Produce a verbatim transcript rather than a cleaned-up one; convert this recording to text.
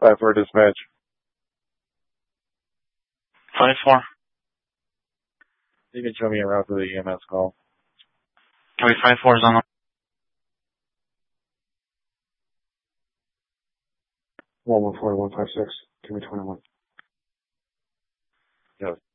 Five four dispatch. Five four. You can show me a route to the E M S call. Copy. Five four is on. One one four one five six. Give me twenty one. Yeah.